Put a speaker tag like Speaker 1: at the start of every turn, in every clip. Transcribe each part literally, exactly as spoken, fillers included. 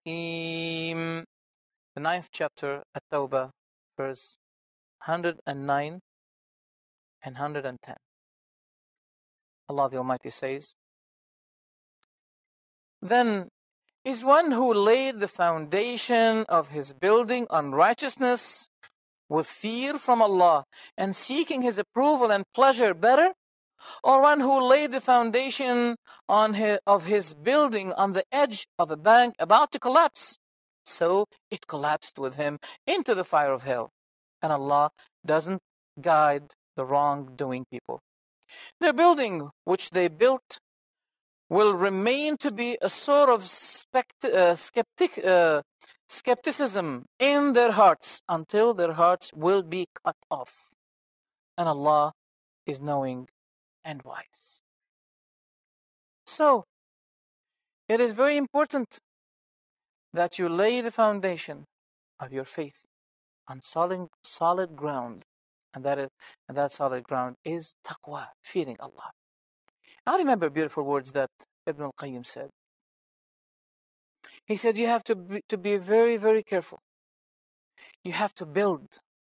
Speaker 1: الرحيم. The ninth chapter, At-Tawbah, verse one hundred nine and one hundred ten. Allah the Almighty says, Then is one who laid the foundation of his building on righteousness with fear from Allah and seeking His approval and pleasure better, or one who laid the foundation on his, of his building on the edge of a bank about to collapse, so it collapsed with him into the fire of hell. And Allah doesn't guide the wrongdoing people. Their building, which they built, will remain to be a sort of spect- uh, skeptic, uh, skepticism in their hearts until their hearts will be cut off. And Allah is knowing and wise. So, it is very important that you lay the foundation of your faith on solid, solid ground. And that, is, and that solid ground is taqwa, fearing Allah. I remember beautiful words that Ibn al-Qayyim said. He said, you have to be, to be very, very careful. You have to build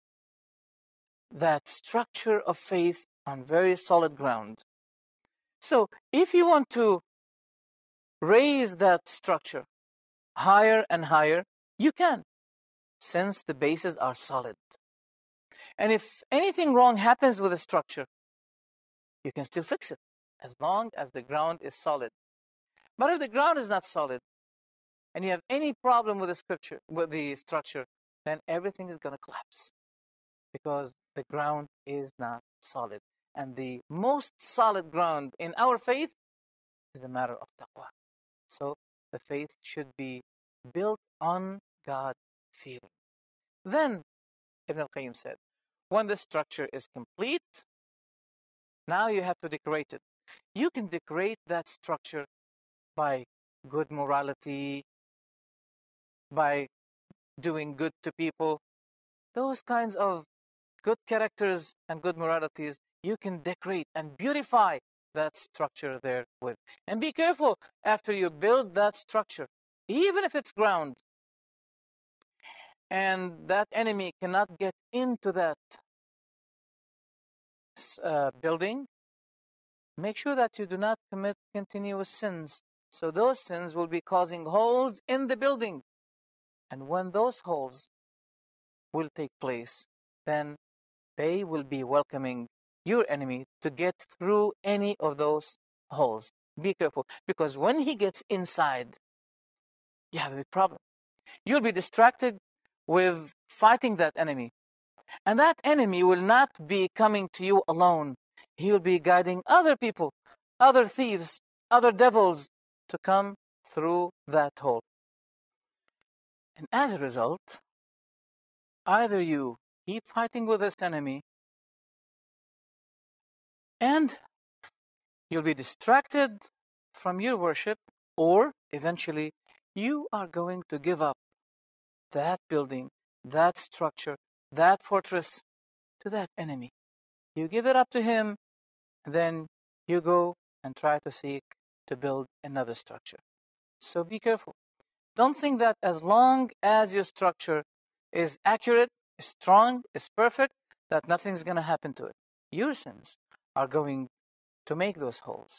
Speaker 1: that structure of faith on very solid ground. So, if you want to raise that structure higher and higher, you can, since the bases are solid. And if anything wrong happens with the structure, you can still fix it, as long as the ground is solid. But if the ground is not solid, and you have any problem with the scripture, with the structure, then everything is going to collapse, because the ground is not solid. And the most solid ground in our faith is the matter of taqwa. So the faith should be built on God fearing. Then Ibn al-Qayyim said, when the structure is complete, now you have to decorate it. You can decorate that structure by good morality, by doing good to people. Those kinds of good characters and good moralities, you can decorate and beautify that structure there with. And be careful after you build that structure, even if it's ground, and that enemy cannot get into that uh, building, make sure that you do not commit continuous sins. So those sins will be causing holes in the building. And when those holes will take place, then they will be welcoming your enemy to get through any of those holes. Be careful, because when he gets inside, you have a big problem. You'll be distracted with fighting that enemy. And that enemy will not be coming to you alone. He will be guiding other people, other thieves, other devils to come through that hole. And as a result, either you keep fighting with this enemy and you'll be distracted from your worship, or eventually you are going to give up that building, that structure, that fortress to that enemy. You give it up to him, and then you go and try to seek to build another structure. So be careful. Don't think that as long as your structure is accurate, is strong, is perfect, that nothing's going to happen to it. Your sins are going to make those holes.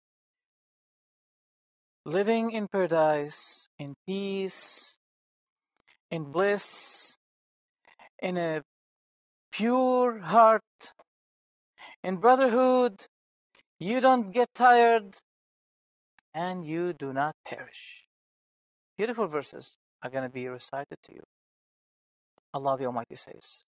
Speaker 1: Living in paradise, in peace, in bliss, in a pure heart, in brotherhood, you don't get tired, and you do not perish. Beautiful verses are going to be recited to you. Allah the Almighty says,